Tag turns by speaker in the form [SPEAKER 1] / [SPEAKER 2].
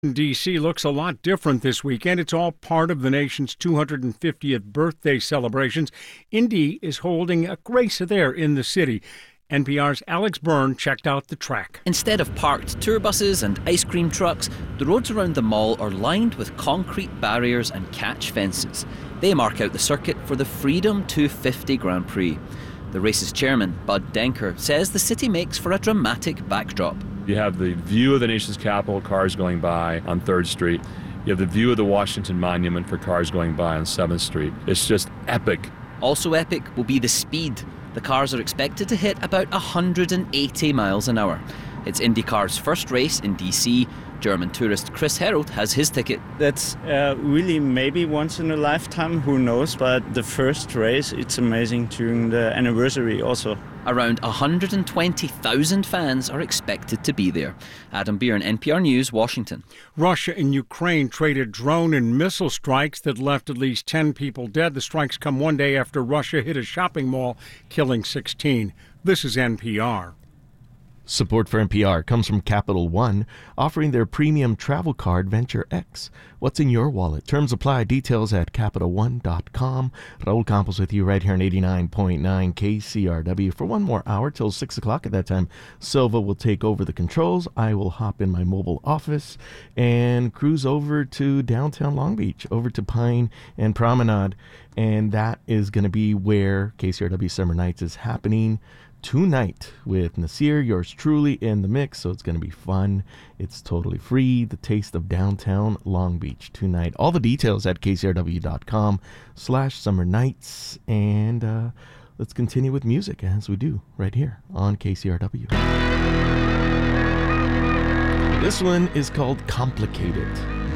[SPEAKER 1] D.C. looks a lot different this weekend. It's all part of the nation's 250th birthday celebrations. Indy is holding a grace there in the city. NPR's Alex Byrne checked out the track.
[SPEAKER 2] Instead of parked tour buses and ice cream trucks, the roads around the mall are lined with concrete barriers and catch fences. They mark out the circuit for the Freedom 250 Grand Prix. The race's chairman, Bud Denker, says the city makes for a dramatic backdrop.
[SPEAKER 3] You have the view of the nation's capital, cars going by on 3rd Street. You have the view of the Washington Monument for cars going by on 7th Street. It's just epic.
[SPEAKER 2] Also epic will be the speed. The cars are expected to hit about 180 miles an hour. It's IndyCar's first race in DC. German tourist Chris Herold has his ticket.
[SPEAKER 4] That's really maybe once in a lifetime, who knows, but the first race, it's amazing during the anniversary also.
[SPEAKER 2] Around 120,000 fans are expected to be there. Adam Byrne, NPR News, Washington.
[SPEAKER 1] Russia and Ukraine traded drone and missile strikes that left at least 10 people dead. The strikes come one day after Russia hit a shopping mall, killing 16. This is NPR.
[SPEAKER 5] Support for NPR comes from Capital One, offering their premium travel card Venture X. What's in your wallet? Terms apply. Details at CapitalOne.com. Raul Campos with you right here on 89.9 KCRW for one more hour till 6 o'clock. At that time, Silva will take over the controls. I will hop in my mobile office and cruise over to downtown Long Beach, over to Pine and Promenade. And that is going to be where KCRW Summer Nights is happening tonight with Nasir, yours truly, in the mix. So it's going to be fun. It's totally free. The taste of downtown Long Beach tonight. All the details at kcrw.com/summer nights. And let's continue with music as we do right here on KCRW. This one is called Complicated.